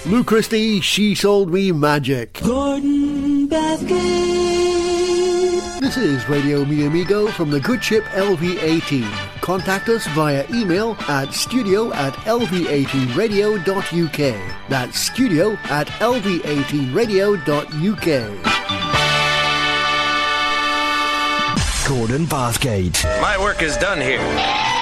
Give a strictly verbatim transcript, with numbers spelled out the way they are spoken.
Lou Christie, She Sold Me Magic. Gordon Bathgate. This is Radio Mi Amigo from the good ship L V eighteen. Contact us via email at studio at l v eighteen radio dot u k. That's studio at l v eighteen radio dot u k. Gordon Bathgate. My work is done here.